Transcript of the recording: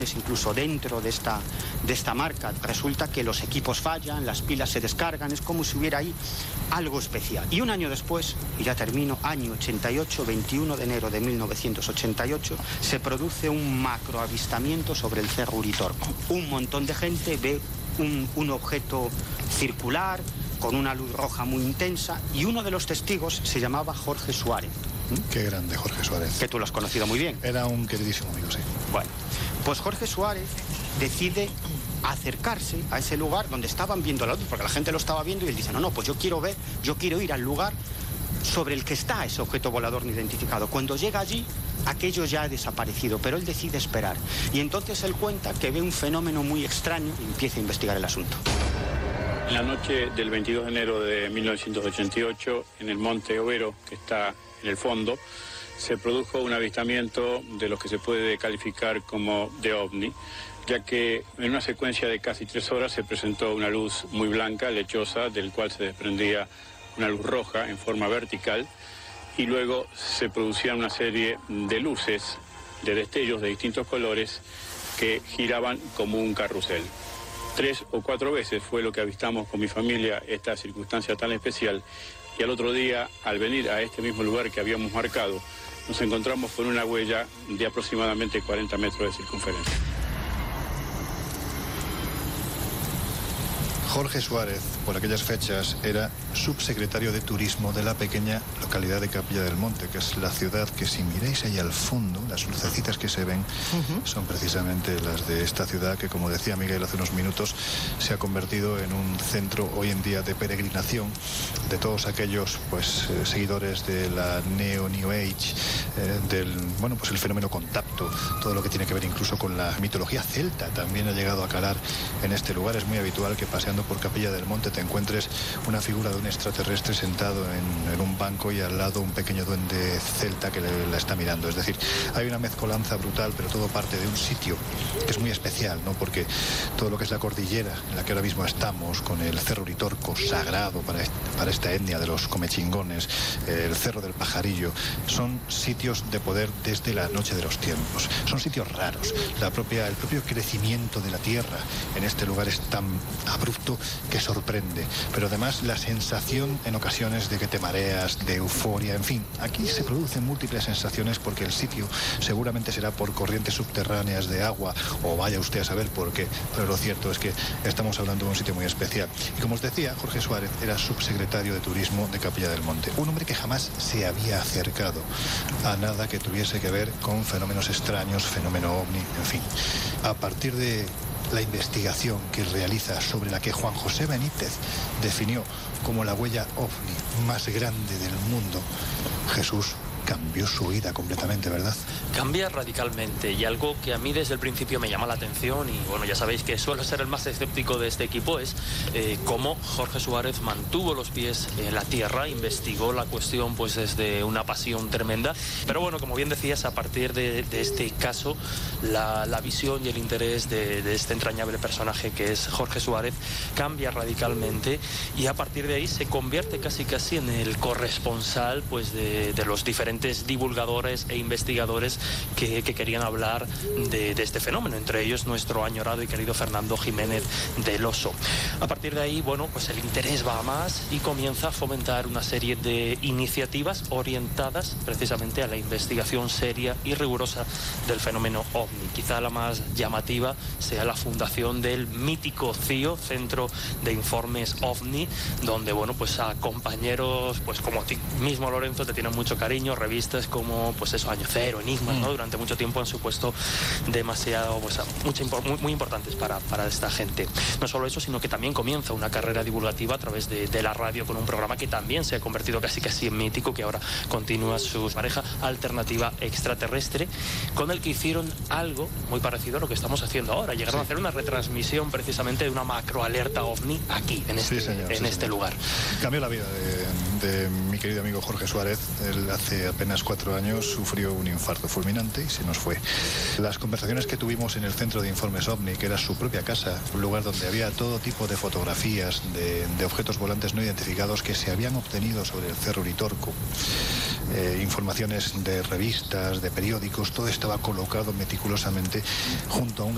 incluso dentro de esta marca. Resulta que los equipos fallan, las pilas se descargan, es como si hubiera ahí algo especial. Y un año después, y ya termino, año 88, 21 de enero de 1988, se produce un macroavistamiento sobre el Cerro Uritorco. Un montón de gente ve un objeto circular con una luz roja muy intensa, y uno de los testigos se llamaba Jorge Suárez. Qué grande Jorge Suárez. Que tú lo has conocido muy bien. Era un queridísimo amigo, sí. Bueno, pues Jorge Suárez decide acercarse a ese lugar donde estaban viendo la luz, porque la gente lo estaba viendo, y él dice, no, pues yo quiero ir al lugar sobre el que está ese objeto volador no identificado. Cuando llega allí, aquello ya ha desaparecido, pero él decide esperar. Y entonces él cuenta que ve un fenómeno muy extraño y empieza a investigar el asunto. En la noche del 22 de enero de 1988, en el Monte Overo, que está en el fondo, se produjo un avistamiento de lo que se puede calificar como de ovni, ya que en una secuencia de casi 3 horas se presentó una luz muy blanca, lechosa, del cual se desprendía una luz roja en forma vertical, y luego se producían una serie de luces, de destellos de distintos colores que giraban como un carrusel. 3 o 4 veces fue lo que avistamos con mi familia esta circunstancia tan especial, y al otro día, al venir a este mismo lugar que habíamos marcado, nos encontramos con una huella de aproximadamente 40 metros de circunferencia. Jorge Suárez, por aquellas fechas, era subsecretario de Turismo de la pequeña localidad de Capilla del Monte, que es la ciudad que, si miráis ahí al fondo, las lucecitas que se ven son precisamente las de esta ciudad que, como decía Miguel hace unos minutos, se ha convertido en un centro hoy en día de peregrinación de todos aquellos seguidores de la New Age, el fenómeno contacto, todo lo que tiene que ver incluso con la mitología celta también ha llegado a calar en este lugar. Es muy habitual que paseando por Capilla del Monte te encuentres una figura de un extraterrestre sentado en un banco y al lado un pequeño duende celta que la está mirando. Es decir, hay una mezcolanza brutal, pero todo parte de un sitio que es muy especial, ¿no? Porque todo lo que es la cordillera en la que ahora mismo estamos, con el Cerro Uritorco, sagrado para esta etnia de los comechingones, el Cerro del Pajarillo, son sitios de poder desde la noche de los tiempos. Son sitios raros. El propio crecimiento de la tierra en este lugar es tan abrupto que sorprende, pero además la sensación en ocasiones de que te mareas, de euforia, en fin, aquí se producen múltiples sensaciones porque el sitio seguramente será por corrientes subterráneas de agua, o vaya usted a saber por qué, pero lo cierto es que estamos hablando de un sitio muy especial. Y como os decía, Jorge Suárez era subsecretario de Turismo de Capilla del Monte, un hombre que jamás se había acercado a nada que tuviese que ver con fenómenos extraños, fenómeno ovni, en fin. A partir de la investigación que realiza, sobre la que Juan José Benítez definió como la huella ovni más grande del mundo, Jesús cambió su vida completamente, ¿verdad? Cambia radicalmente, y algo que a mí desde el principio me llama la atención, y bueno, ya sabéis que suelo ser el más escéptico de este equipo, es cómo Jorge Suárez mantuvo los pies en la tierra, investigó la cuestión pues desde una pasión tremenda, pero bueno, como bien decías, a partir de este caso, la visión y el interés de este entrañable personaje que es Jorge Suárez cambia radicalmente, y a partir de ahí se convierte casi en el corresponsal pues de los diferentes divulgadores e investigadores que querían hablar de este fenómeno, entre ellos nuestro añorado y querido Fernando Jiménez del Oso. A partir de ahí, bueno, pues el interés va a más y comienza a fomentar una serie de iniciativas orientadas precisamente a la investigación seria y rigurosa del fenómeno OVNI. Quizá la más llamativa sea la fundación del mítico CIO, Centro de Informes OVNI, donde, bueno, pues a compañeros, pues como a ti mismo, Lorenzo, te tienen mucho cariño, revistas como, pues eso, Año Cero, Enigmas, ¿no? Durante mucho tiempo han supuesto demasiado, pues, muy importantes para esta gente. No solo eso, sino que también comienza una carrera divulgativa a través de la radio, con un programa que también se ha convertido casi en mítico, que ahora continúa su pareja Alternativa Extraterrestre, con el que hicieron algo muy parecido a lo que estamos haciendo ahora. Llegaron a hacer una retransmisión precisamente de una macroalerta OVNI aquí, en este lugar. Cambió la vida de mi querido amigo Jorge Suárez. Él hace apenas 4 años sufrió un infarto fulminante y se nos fue. Las conversaciones que tuvimos en el Centro de Informes OVNI, que era su propia casa, un lugar donde había todo tipo de fotografías de objetos volantes no identificados que se habían obtenido sobre el Cerro Uritorco, informaciones de revistas, de periódicos, todo estaba colocado meticulosamente junto a un